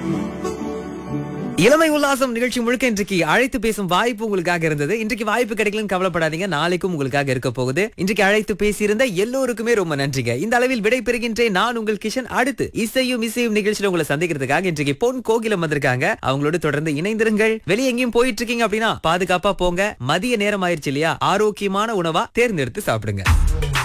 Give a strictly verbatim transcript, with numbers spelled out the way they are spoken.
இளமை உல்லாசம் நிகழ்ச்சி முழுக்க இன்றைக்கு அழைத்து பேசும் வாய்ப்பு உங்களுக்காக இருந்தது. இன்றைக்கு வாய்ப்பு கிடைக்கலன்னு கவலைப்படாதீங்க, நாளைக்கும் உங்களுக்காக இருக்க போகுது. இன்றைக்கு அழைத்து பேசியிருந்த எல்லோருக்குமே ரொம்ப நன்றிங்க. இந்த அளவில் விடை பெறுகின்றேன் நான் உங்கள் கிஷன். அடுத்து இசையும் இசையும் நிகழ்ச்சியில உங்களை சந்திக்கிறதுக்காக இன்றைக்கு பொன் கோகிலம் வந்திருக்காங்க. அவங்களோட தொடர்ந்து இணைந்திருங்கள். வெளியே எங்கேயும் போயிட்டு இருக்கீங்க அப்படின்னா பாதுகாப்பா போங்க. மதிய நேரம் ஆயிருச்சு இல்லையா, ஆரோக்கியமான உணவா தேர்ந்தெடுத்து சாப்பிடுங்க.